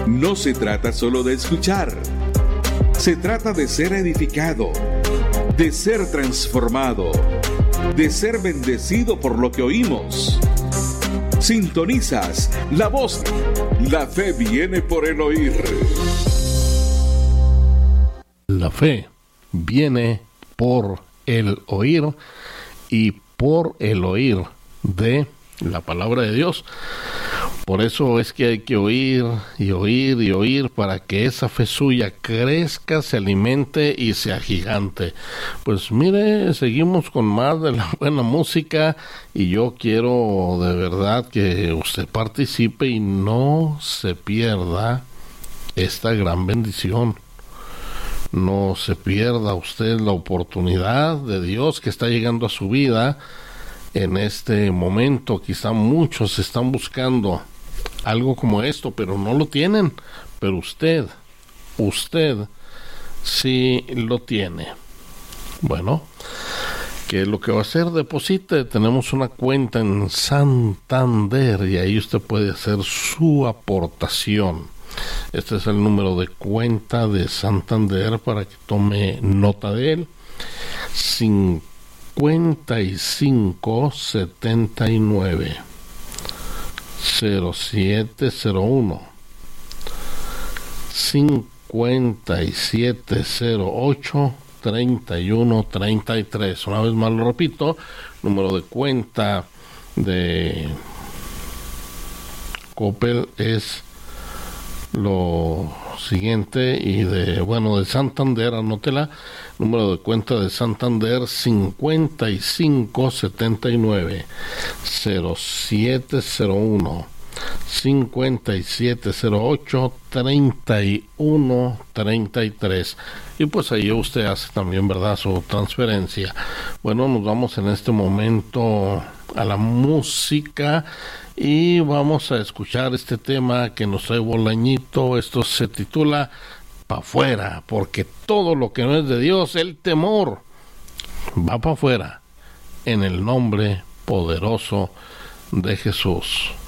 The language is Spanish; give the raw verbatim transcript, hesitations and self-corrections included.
No se trata solo de escuchar. Se trata de ser edificado, de ser transformado, de ser bendecido por lo que oímos. Sintonizas la voz. La fe viene por el oír. La fe viene por el oír y por el oír de la palabra de Dios. Por eso es que hay que oír y oír y oír para que esa fe suya crezca, se alimente y sea gigante. Pues mire, seguimos con más de la buena música y yo quiero de verdad que usted participe y no se pierda esta gran bendición. No se pierda usted la oportunidad de Dios que está llegando a su vida en este momento. Quizá muchos están buscando algo como esto, pero no lo tienen. Pero usted, usted sí lo tiene. Bueno, ¿qué es lo que va a hacer? Deposite. Tenemos una cuenta en Santander y ahí usted puede hacer su aportación. Este es el número de cuenta de Santander para que tome nota de él. cincuenta y cinco setenta y nueve cero siete cero uno cincuenta y siete cero ocho treinta y uno treinta y tres. Una vez más lo repito, número de cuenta de Coppel es lo siguiente, y de bueno de Santander, anótela, número de cuenta de Santander cincuenta y cinco setenta y nueve cero siete cero uno cincuenta y siete cero ocho treinta y uno treinta y tres, y pues ahí usted hace también, verdad, su transferencia. Bueno, nos vamos en este momento a la música y vamos a escuchar este tema que nos trae Bolañito. Esto se titula Pa' Fuera, porque todo lo que no es de Dios, el temor, va para afuera en el nombre poderoso de Jesús.